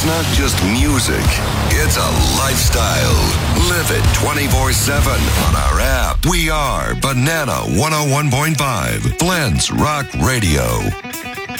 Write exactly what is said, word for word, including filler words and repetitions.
It's not just music, it's a lifestyle. Live it twenty-four seven on our app. We are Banana one oh one point five, Blends Rock Radio.